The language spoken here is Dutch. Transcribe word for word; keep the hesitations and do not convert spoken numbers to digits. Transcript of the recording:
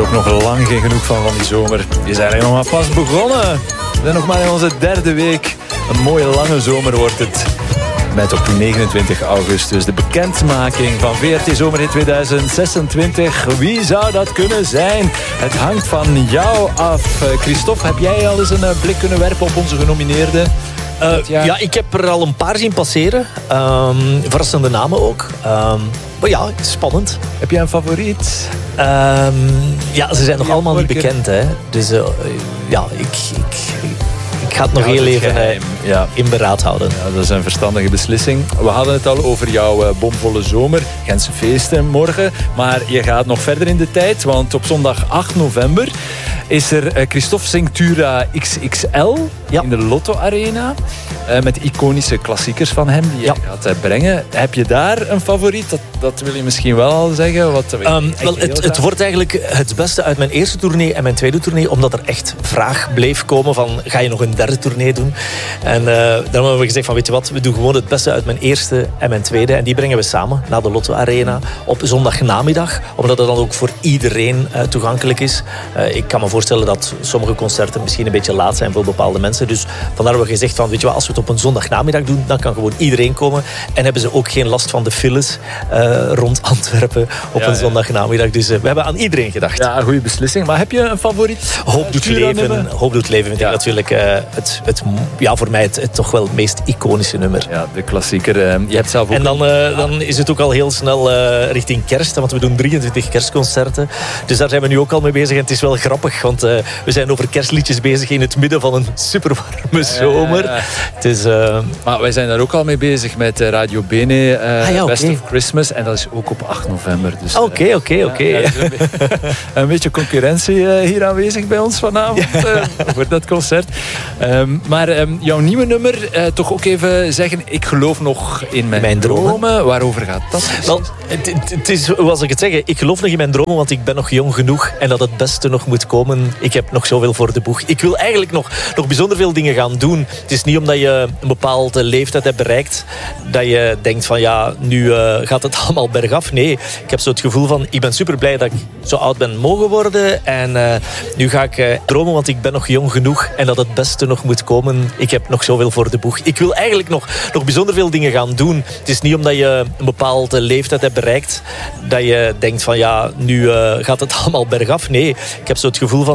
ook nog lang geen genoeg van van die zomer. Die is eigenlijk nog maar pas begonnen. We zijn nog maar in onze derde week. Een mooie lange zomer wordt het. Met op negenentwintig augustus de bekendmaking van V R T Zomerhit tweeduizend zesentwintig. Wie zou dat kunnen zijn? Het hangt van jou af. Christophe, heb jij al eens een blik kunnen werpen op onze genomineerden? Uh, ja, ik heb er al een paar zien passeren. Um, verrassende namen ook. Um, maar ja, het is spannend. Heb jij een favoriet? Um, ja, ze zijn nog allemaal niet bekend. Hè. Dus uh, ja, ik... ik Ik ga het nog heel even uh, ja. in beraad houden. Ja, dat is een verstandige beslissing. We hadden het al over jouw uh, bomvolle zomer. Gentse feesten morgen. Maar je gaat nog verder in de tijd. Want op zondag acht november is er uh, Christophe Cinctura X X L ja. in de Lotto Arena. Uh, met iconische klassiekers van hem die je ja. gaat uh, brengen. Heb je daar een favoriet? Dat, dat wil je misschien wel al zeggen. Wat, um, wel, het, het wordt eigenlijk het beste uit mijn eerste tournee en mijn tweede tournee. Omdat er echt vraag bleef komen van... Ga je nog een derde tournee doen? En uh, dan hebben we gezegd van... Weet je wat, we doen gewoon het beste uit mijn eerste en mijn tweede. En die brengen we samen naar de Lotto Arena op zondagnamiddag. Omdat het dan ook voor iedereen uh, toegankelijk is. Uh, ik kan me voorstellen dat sommige concerten misschien een beetje laat zijn voor bepaalde mensen. Dus vandaar hebben we gezegd van... Weet je wat, als we het op een zondagnamiddag doen, dan kan gewoon iedereen komen. En hebben ze ook geen last van de files uh, rond Antwerpen op ja, een zondagnamiddag. Dus uh, we hebben aan iedereen gedacht. Ja, een goede beslissing. Maar heb je een favoriet? Hoop doet leven. Hoop doet leven vind ja. ik natuurlijk uh, het, het, ja, voor mij het, het toch wel het meest iconische nummer. Ja, de klassieker. Uh, je hebt zelf ook... En dan, uh, dan is het ook al heel snel uh, richting kerst. Want we doen drieëntwintig kerstconcerten. Dus daar zijn we nu ook al mee bezig. En het is wel grappig, want uh, we zijn over kerstliedjes bezig in het midden van een superwarme zomer. Ja, ja, ja. Het is... Uh... Maar wij zijn daar ook al mee bezig met Radio Bene, uh, ah, ja, Best okay. of Christmas. En dat is ook op acht november. Oké, oké, oké. Een beetje concurrentie uh, hier aanwezig bij ons vanavond ja. uh, voor dat concert. Um, maar um, jouw nieuwe nummer, uh, toch ook even zeggen, ik geloof nog in mijn, mijn dromen. dromen. Waarover gaat dat? Wel, het, het is, hoe was ik het zeggen? Ik geloof nog in mijn dromen, want ik ben nog jong genoeg en dat het beste nog moet komen. Ik heb nog zoveel voor de boeg. Ik wil eigenlijk nog, nog bijzonder veel dingen gaan doen. Het is niet omdat je een bepaalde leeftijd hebt bereikt dat je denkt van ja, nu uh, gaat het allemaal bergaf. Nee, ik heb zo het gevoel van ik ben super blij dat ik zo oud ben mogen worden en uh, nu ga ik uh, dromen, want ik ben nog jong genoeg en dat het beste nog moet komen. Ik heb nog zoveel voor de boeg. Ik wil eigenlijk nog, nog bijzonder veel dingen gaan doen. Het is niet omdat je een bepaalde leeftijd hebt bereikt dat je denkt van ja, nu uh, gaat het allemaal bergaf. Nee, ik heb zo het gevoel van